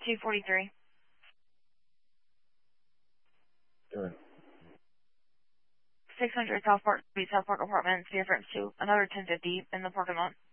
243. Good. 600 South Park Street, South Park Apartments, reference to another 1050 in the parking lot.